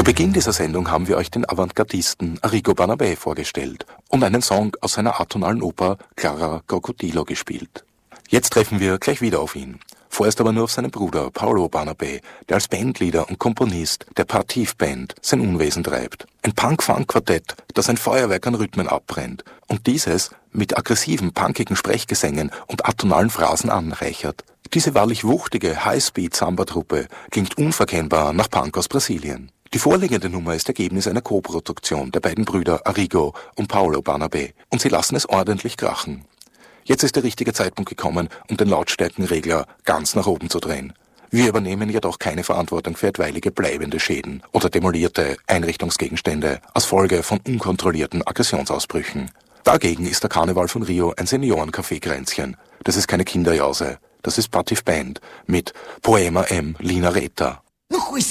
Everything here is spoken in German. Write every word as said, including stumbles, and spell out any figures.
Beginn dieser Sendung haben wir euch den Avantgardisten Arrigo Barnabé vorgestellt und einen Song aus seiner atonalen Oper Clara Crocodilo gespielt. Jetzt treffen wir gleich wieder auf ihn. Vorerst aber nur auf seinen Bruder Paolo Barnabé, der als Bandleader und Komponist der Partiv-Band sein Unwesen treibt. Ein Punk-Funk-Quartett, das ein Feuerwerk an Rhythmen abbrennt und dieses mit aggressiven, punkigen Sprechgesängen und atonalen Phrasen anreichert. Diese wahrlich wuchtige High-Speed-Samba-Truppe klingt unverkennbar nach Punk aus Brasilien. Die vorliegende Nummer ist Ergebnis einer Co-Produktion der beiden Brüder Arrigo und Paolo Barnabé und sie lassen es ordentlich krachen. Jetzt ist der richtige Zeitpunkt gekommen, um den Lautstärkenregler ganz nach oben zu drehen. Wir übernehmen jedoch keine Verantwortung für etwaige bleibende Schäden oder demolierte Einrichtungsgegenstände als Folge von unkontrollierten Aggressionsausbrüchen. Dagegen ist der Karneval von Rio ein Senioren-Café-Kränzchen. Das ist keine Kinderjause, das ist Partiv Band mit Poema M. Linaretta.